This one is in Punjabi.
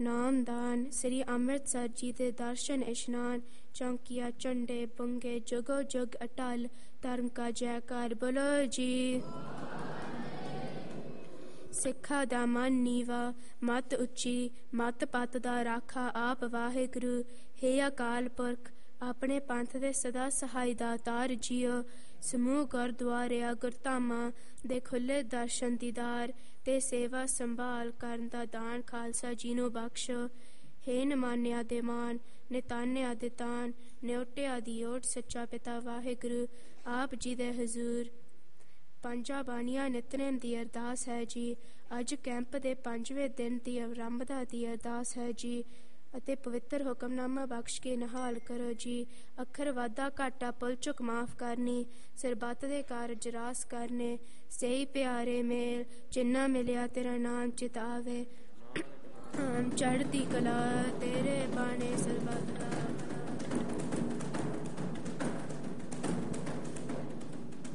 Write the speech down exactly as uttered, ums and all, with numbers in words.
ਨਾਮਦਾਨ। ਸ੍ਰੀ ਅੰਮ੍ਰਿਤਸਰ ਜੀ ਦੇ ਦਰਸ਼ਨ ਇਸ਼ਨਾਨ, ਚੌਂਕੀਆਂ, ਝੰਡੇ, ਬੰਗੇ, ਜਗੋ ਜਗ ਅਟਲ, ਧਰਮ ਕਾ ਜੈਕਾਰ ਬੋਲੋ ਜੀ। ਸਿੱਖਾਂ ਦਾ ਮਨ ਨੀਵਾ, ਮੱਤ ਉੱਚੀ, ਮੱਤ ਪੱਤ ਦਾ ਰਾਖਾ ਆਪ ਵਾਹਿਗੁਰੂ। ਹੇ ਅਕਾਲ ਪੁਰਖ, ਆਪਣੇ ਪੰਥ ਦੇ ਸਦਾ ਸਹਾਈ ਦਾਤਾਰ ਜੀਓ। ਸਮੂਹ ਗੁਰਦੁਆਰਿਆਂ ਗੁਰਧਾਮਾਂ ਦੇ ਖੁੱਲ੍ਹੇ ਦਰਸ਼ਨ ਦੀਦਾਰ ਤੇ ਸੇਵਾ ਸੰਭਾਲ ਕਰਨ ਦਾ ਦਾਨ ਖਾਲਸਾ ਜੀ ਨੂੰ ਬਖਸ਼ੋ। ਹੇ ਨਿਮਾਨਿਆਂ ਦੇ ਮਾਨ, ਨਿਤਾਨਿਆਂ ਦੇ ਤਾਨ, ਨਿਉਟਿਆਂ ਦੀ ਓਟ ਸੱਚਾ ਪਿਤਾ ਵਾਹਿਗੁਰੂ ਆਪ ਜੀ ਦੇ ਹਜ਼ੂਰ ਪੰਜਾਂ ਬਾਣੀਆਂ ਨਿਤਨੇਮ ਦੀ ਅਰਦਾਸ ਹੈ ਜੀ। ਅੱਜ ਕੈਂਪ ਦੇ ਪੰਜਵੇਂ ਦਿਨ ਦੀ ਆਰੰਭਤਾ ਦੀ ਅਰਦਾਸ ਹੈ ਜੀ ਅਤੇ ਪਵਿੱਤਰ ਹੁਕਮਨਾਮਾ ਬਖਸ਼ ਕੇ ਨਿਹਾਲ ਕਰੋ ਜੀ। ਅੱਖਰ ਵਾਧਾ ਘਾਟਾ ਭੁੱਲ ਚੁੱਕ ਮਾਫ਼ ਕਰਨੀ, ਸਰਬੱਤ ਦੇ ਕਾਰਜ ਰਾਸ ਕਰਨੇ, ਸਹੀ ਪਿਆਰੇ ਮੇਲ ਜਿੰਨਾ ਮਿਲਿਆ ਤੇਰਾ ਨਾਮ ਚਿਤ ਆਵੇ। ਚੜ੍ਹਦੀ ਕਲਾ ਤੇਰੇ ਬਾਣੇ ਸਰਬੱਤ ਦਾ।